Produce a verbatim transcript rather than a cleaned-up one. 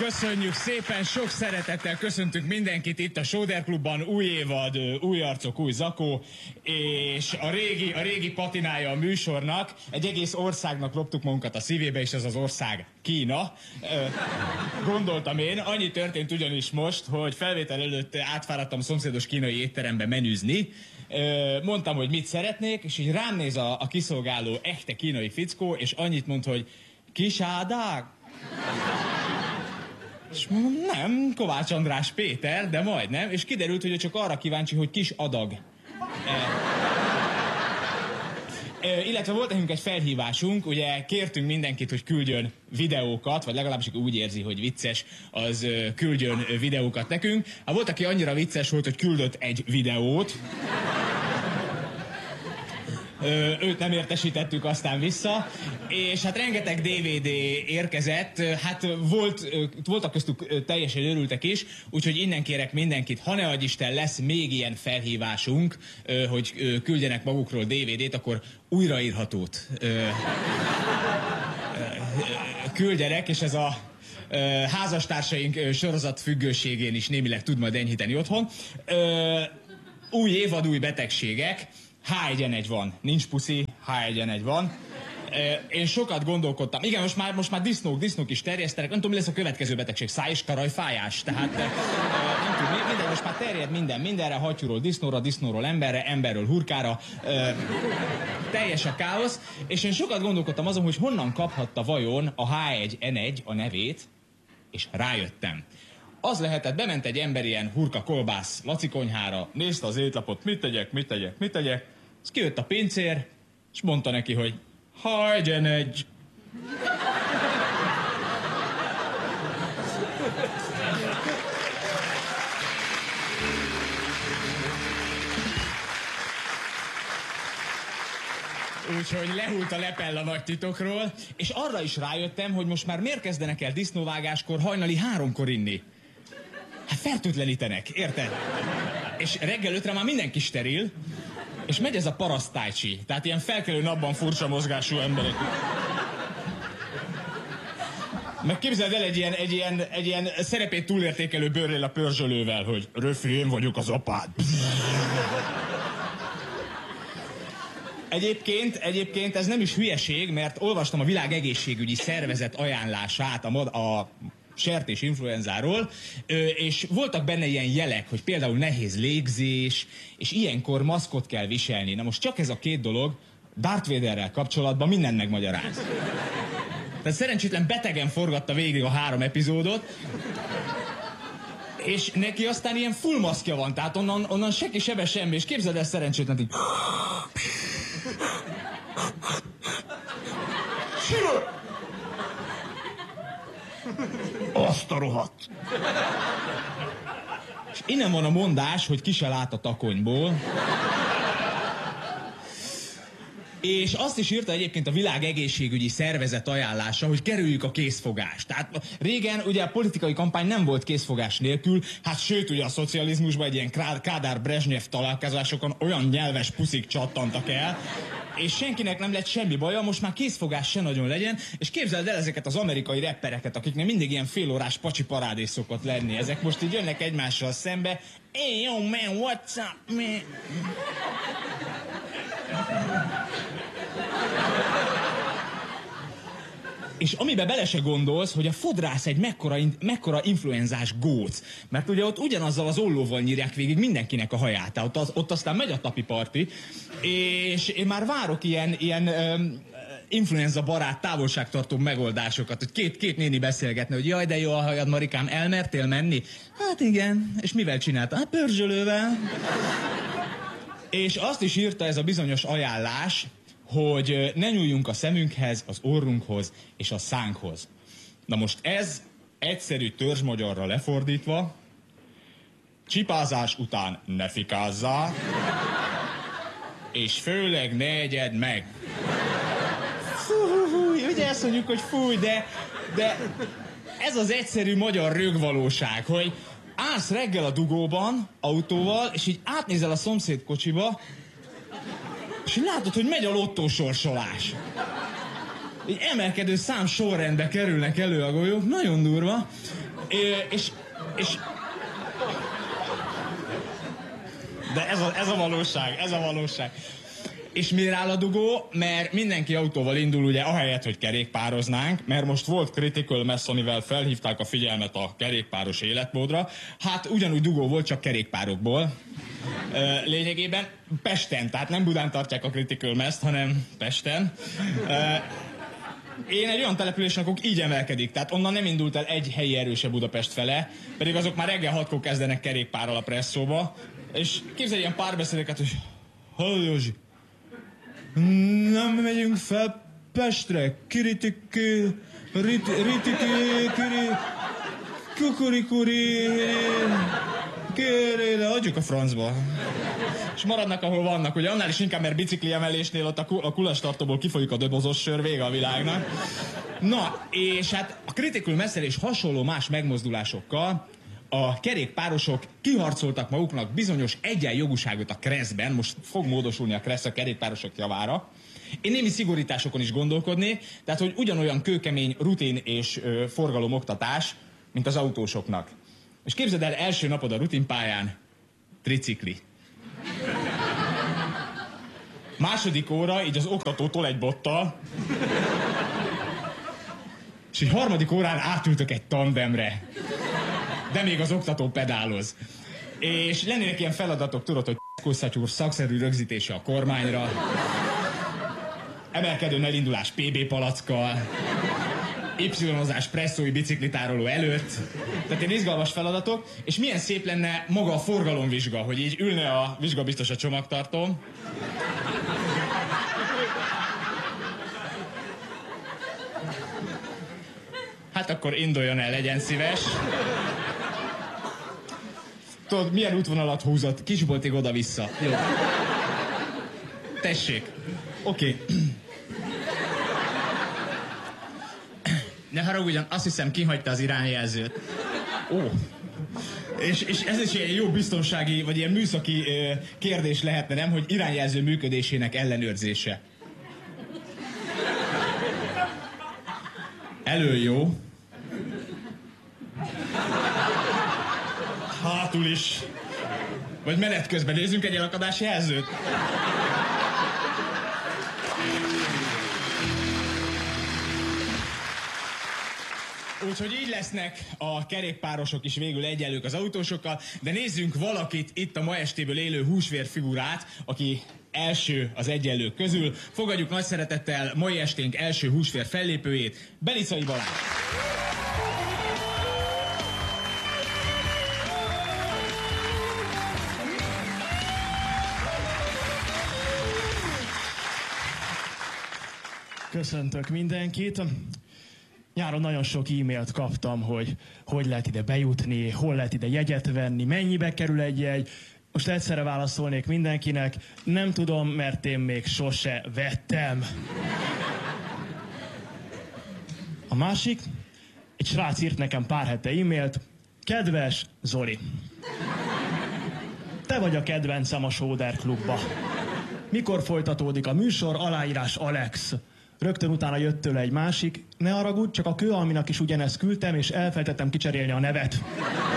Köszönjük szépen, sok szeretettel köszöntünk mindenkit itt a Sóder Klubban, új évad, új arcok, új zakó, és a régi, a régi patinája a műsornak, egy egész országnak loptuk magunkat a szívébe, és ez az ország Kína. Gondoltam én, annyi történt ugyanis most, hogy felvétel előtt átfáradtam a szomszédos kínai étterembe menüzni, mondtam, hogy mit szeretnék, és így rám néz a, a kiszolgáló echte kínai fickó, és annyit mond, hogy kisádák. És mondom, nem, Kovács András Péter, de majdnem, és kiderült, hogy ő csak arra kíváncsi, hogy kis adag. E, e, illetve volt nekünk egy felhívásunk, ugye kértünk mindenkit, hogy küldjön videókat, vagy legalábbis úgy érzi, hogy vicces, az küldjön videókat nekünk. Hát volt, aki annyira vicces volt, hogy küldött egy videót. Ö, őt nem értesítettük aztán vissza, és hát rengeteg dé vé dé érkezett, hát volt, voltak köztük teljesen örültek is, úgyhogy innen kérek mindenkit, ha ne adj Isten, lesz még ilyen felhívásunk, hogy küldjenek magukról dé vé dét, akkor újraírhatót küldjenek, és ez a házastársaink sorozat függőségén is némileg tud majd enyhíteni otthon. Új évad, új betegségek. há egy en egy van, nincs puszi, há egy en egy van. Én sokat gondolkodtam. Igen, most már, most már disznók, disznók is terjesztenek. Nem tudom, mi lesz a következő betegség. Száj- és karajfájás. Tehát nem tudom, minden, most már terjed minden, mindenre, hattyúról disznóra, disznóról emberre, emberről hurkára. Teljes a káosz. És én sokat gondolkodtam azon, hogy honnan kaphatta vajon a há egy en egy a nevét, és rájöttem. Az lehetett, bement egy ember ilyen hurka kolbász Laci konyhára, nézte az étlapot, mit tegyek, mit tegyek, mit tegyek, és kijött a pincér, és mondta neki, hogy há egy en egy. Úgyhogy lehult a lepell a nagy titokról, és arra is rájöttem, hogy most már miért kezdenek el disznóvágáskor hajnali háromkor inni. Hát fertőtlenítenek, érted? És reggel ötre már mindenki steril, és megy ez a parasztájcsi, tehát ilyen felkelő napban furcsa mozgású emberek. Meg képzeld el egy ilyen, egy ilyen, egy ilyen szerepét túlértékelő bőrrél a pörzsölővel, hogy Röfi, én vagyok az apád. Egyébként, egyébként ez nem is hülyeség, mert olvastam a Világ Egészségügyi Szervezet ajánlását a, a sertés influenzáról, és voltak benne ilyen jelek, hogy például nehéz légzés, és ilyenkor maszkot kell viselni. Na most csak ez a két dolog Darth Vaderrel kapcsolatban mindent megmagyaráz. Tehát szerencsétlen betegen forgatta végig a három epizódot, és neki aztán ilyen full maszkja van, tehát onnan, onnan seki sebe semmi, és képzeld el szerencsétlen, így... Azt a rohadt! És innen van a mondás, hogy ki se lát a takonyból. És azt is írta egyébként a Világ Egészségügyi Szervezet ajánlása, hogy kerüljük a készfogást. Tehát régen ugye a politikai kampány nem volt készfogás nélkül, hát sőt ugye a szocializmusban egy ilyen Kádár-Brezsnyev találkozásokon olyan nyelves puszik csattantak el, és senkinek nem lett semmi baja, most már készfogás se nagyon legyen, és képzeld el ezeket az amerikai rappereket, akiknek mindig ilyen félórás pacsi parádés szokott lenni. Ezek most így jönnek egymással szembe. Hey, yo, man, what's up, man? És amiben bele se gondolsz, hogy a fodrász egy mekkora, mekkora influenzás góc. Mert ugye ott ugyanazzal az ollóval nyírják végig mindenkinek a haját. Ott, az, ott aztán megy a tapi parti, és én már várok ilyen, ilyen um, influenza barát távolságtartó megoldásokat, hogy két, két néni beszélgetne, hogy jaj, de jó a hajad, Marikám, elmertél menni? Hát igen. És mivel csinálta? Hát pörzsölővel. És azt is írta ez a bizonyos ajánlás, hogy ne nyúljunk a szemünkhez, az orrunkhoz és a szánkhoz. Na most ez egyszerű törzsmagyarra lefordítva, csipázás után ne fikázzál, és főleg ne egyed meg. Fúj, ugye ezt mondjuk, hogy fúj, de, de ez az egyszerű magyar rögvalóság, hogy állsz reggel a dugóban, autóval, és így átnézel a szomszéd kocsiba, és látod, hogy megy a lottósorsolás. Így emelkedő szám sorrendbe kerülnek elő a golyók, nagyon durva. és, és... De ez a, ez a valóság, ez a valóság. És miért áll a dugó? Mert mindenki autóval indul, ugye, ahelyett, hogy kerékpároznánk, mert most volt Critical Mass, amivel felhívták a figyelmet a kerékpáros életmódra. Hát ugyanúgy dugó volt, csak kerékpárokból. Lényegében Pesten, tehát nem Budán tartják a Critical Mass-t, hanem Pesten. Én egy olyan településen lakok, így emelkedik, tehát onnan nem indult el egy helyi erőse Budapest fele, pedig azok már reggel hatkor kezdenek kerékpárral a presszóba, és képzelj ilyen párbeszédeket, hogy halló Józsi, nem megyünk fel Pestre, kiritiki, ritiki, kiri, kukurikuri, kérére, adjuk a francba. És maradnak, ahol vannak, ugye annál is inkább, mert bicikli emelésnél ott a, ku, a kulastartóból kifolyik a dobozos sör, vége a világnak. Na, és hát a Critical Mass-el és hasonló más megmozdulásokkal a kerékpárosok kiharcoltak maguknak bizonyos egyenjogúságot a Kresszben, most fog módosulni a Kressz a kerékpárosok javára. Én némi szigorításokon is gondolkodnék, tehát hogy ugyanolyan kőkemény rutin és ö, forgalomoktatás, mint az autósoknak. És képzeld el, első napod a rutinpályán, tricikli. Második óra, így az oktató tol egy bottal, és egy harmadik órán átültök egy tandemre. De még az oktató pedáloz. És lennének ilyen feladatok, tudod, hogy Kosszatyúr szakszerű rögzítése a kormányra, emelkedőn elindulás pé bé palackkal, Y-ozás presszói biciklitároló előtt. Tehát ilyen izgalmas feladatok, és milyen szép lenne maga a forgalomvizsga, hogy így ülne a vizsgabiztos a csomagtartóm. Hát akkor induljon el, legyen szíves. Tudod, milyen útvonalat húzott? Kisboltig oda-vissza. Jó. Tessék. Oké. Okay. Ne haragudjon, azt hiszem kihagyta az irányjelzőt. Ó. És, és ez is egy jó biztonsági, vagy ilyen műszaki ö, kérdés lehetne, nem? Hogy irányjelző működésének ellenőrzése. Elő jó. Hátul is. Vagy menet közben nézzünk egy elakadási jelzőt. Úgyhogy így lesznek a kerékpárosok is végül egyenlők az autósokkal, de nézzünk valakit itt a ma estéből élő húsvér figurát, aki első az egyenlők közül. Fogadjuk nagy szeretettel mai esténk első húsvér fellépőjét, Belicai Balázs. Köszöntök mindenkit. Nyáron nagyon sok e-mailt kaptam, hogy hogy lehet ide bejutni, hol lehet ide jegyet venni, mennyibe kerül egy jegy. Most egyszerre válaszolnék mindenkinek, nem tudom, mert én még sose vettem. A másik, egy srác írt nekem pár hete e-mailt, kedves Zoli, te vagy a kedvencem a Sóder Klubba. Mikor folytatódik a műsor? Aláírás Alex. Rögtön utána jött tőle egy másik, ne haragudj, csak a kőalminak is ugyanezt küldtem, és elfelejtettem kicserélni a nevet.